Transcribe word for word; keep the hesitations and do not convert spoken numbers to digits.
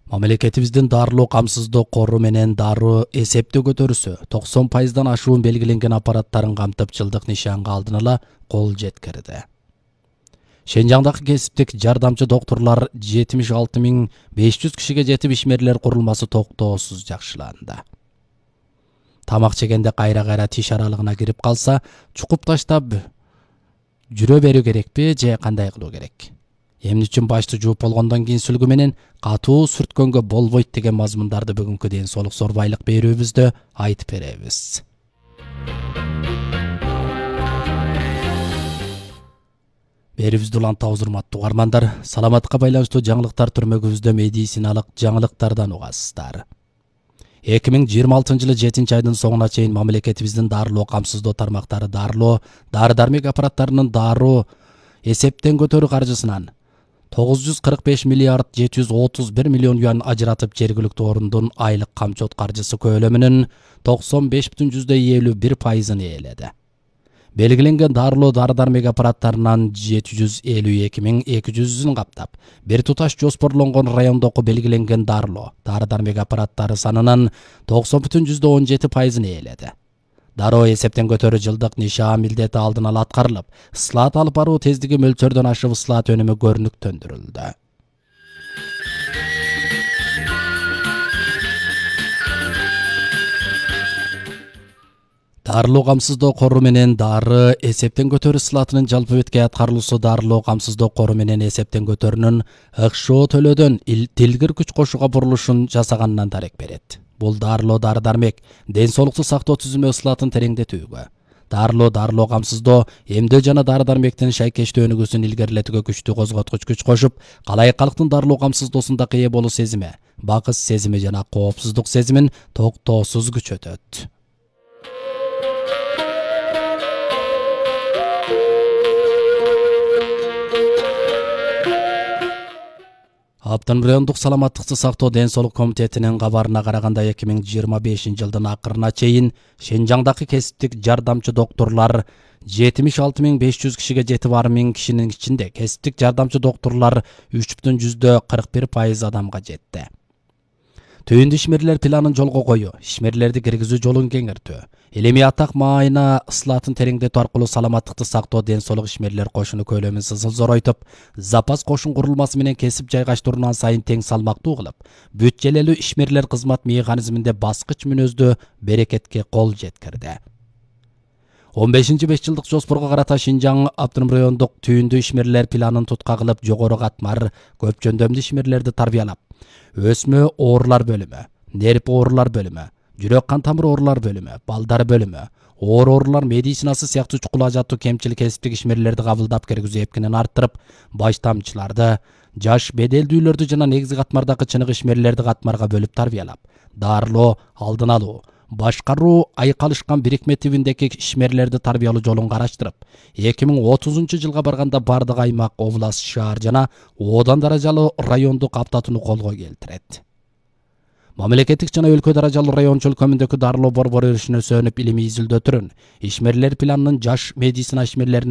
Мамлекетибиздин дарылоо камсыздоо кору менен дароо эсептөө көтөрүүсү токсон пайыздан ашуун белгиленген аппараттарын камтып жылдык нишанга алдын ала кол жеткирди. Шенжаңдагы кесиптик жардамчы доктурлар жетимиш алты миң беш жүз кишиге жетип ишмерлер курулмасы токтоосуз жакшыланды. Тамак жегенде кайра-кайра тиш аралыгына кирип калса, чукуп таштап жүрө берүү керекпи же кандай кылуу керек? Эмне үчүн башты жууп болгондон кийин сүлгү менен катуу сүрткөнгө болбойт деген мазмундарды бүгүнкү ден соолук сорбайлык берүүбүздө айтып беребиз. Берүүбүздү улантабыз, урматтуу угармандар. Саламатка байланыштуу жаңылыктар түрмөгүбүздө медициналык жаңылыктардан угасыздар. эки миң жыйырма алтынчы жылы жетинчи айдын соңуна чейин мамлекетибиздин дарылоо камсыздоо тармактары дарылоо, дары-дармек аппараттарынын дароо эсептен көтөрүү каржысынан тогуз жүз кырк беш миллиард жети жүз отуз бир миллион юан ажыратып жергиликтүү орундун айлык камчот каржысы көлөмүнүн токсон беш бүтүн жүздөй элүү бир пайызын ээледи. Белгиленген дарылоо дары-дармек аппараттарынан жети жүз элүү эки миң эки жүзүн каптап, бир туташ жоспорлонгон райондогу белгиленген дарылоо дары-дармек аппараттары санынын токсон бүтүн жүздөй он жети пайызын ээледи. Дароо эсептен көтөрүү жылдык нишаа милдети алдын ала аткарылып, ысылат алып баруу тездиги мөлчөрдөн ашып ысылат өнүмү көрүнүктөндүрүлдү. Дарылоо камсыздоо кору менен дары эсептен көтөрүү ысылатынын жалпы бетке аткарылуусу дарылоо камсыздоо кору менен эсептен көтөрүүнүн ыкшоо төлөөдөн тилгир күч кошууга бурулушун жасаганынан дарек берет. Бул дарылоо дары-дармек ден соолукту сактоо түзүмө ысылатын тереңдетүүгө, дарылоо дарылоо камсыздоо эмдөө жана дары-дармектин шайкештүү өнүгүүсүн илгерилетүүгө күчтүү козготкуч күч кошуп, калайык калктын дарылоо камсыздоосунда ээ болуу сезими, багыс сезими жана коопсуздук сезимин токтоосуз күчөтөт. Автономдук райондук саламаттыкты сактоо ден соолук комитетинин кабарына караганда эки миң жыйырма бешинчи жылдын акырына чейин Шенжаңдагы кесиптик жардамчы доктурлар жетимиш алты миң беш жүз кишиге жетип ар миң кишинин ичинде кесиптик жардамчы доктурлар үч бүтүн жүздөй кырк бир пайыз адамга жетти. Түйүндү ишмерлер планын жолго коюу, ишмерлерди киргизүү жолун кеңиртүү, элеми атак маайына ысылатын тереңдетүү аркылуу саламаттыкты сактоо ден соолук ишмерлер кошуну көлөмүн зоройтуп, запас кошун курулмасы менен кесип жайгаштырууну сайын тең салмактуу кылып, бүт-желелүү ишмерлер кызмат механизминде баскыч мүнөздүү берекетке кол жеткирди. он бешинчи беш жылдык жоспорго карата Шинжаң автономдук райондук түйүндү ишмерлер планын тутка кылып, жогору катмар көп жөндөмдүү ишмерлерди тарбиялап, өсмө оорулар бөлүмү, нерв оорулар бөлүмү, жүрөк кан тамыр оорулар бөлүмү, балдар бөлүмү, оор оорулар медицинасы сыяктуу чукул ажаттуу кемчил кесиптик ишмерлерди кабылдап киргизүү эпкинин арттырып, баш тамчыларды, жаш беделдүүлөрдү жана негизги катмардагы чыныгы ишмерлерди катмарга бөлүп тарбиялап, дарылоо, алдын алуу, башкаруу айкалышкан бирикме тибиндеги ишмерлерди тарбиялоо жолун караштырып, эки миң отузунчу жылга барганда бардык аймак, область, шаар жана одан даражалуу райондук аптатууну колго келтирет. Мамлекеттик жана өлкө даражалуу райончул көмүндөгү дарылоо борбору өрүшүнө сөнүп, илимий изилдөө түрүн ишмерлер планынын жаш медицина ишмерлерин